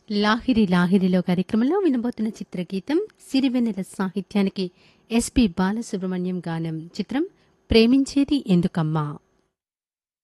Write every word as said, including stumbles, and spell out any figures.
లాహిరి లాహిరిలో కార్యక్రమంలో వినబోతున్న చిత్రగీతం సిరివెన్నెల సాహిత్యానికి ఎస్పి బాలసుబ్రహ్మణ్యం గానం. చిత్రం ప్రేమించేది ఎందుకమ్మా.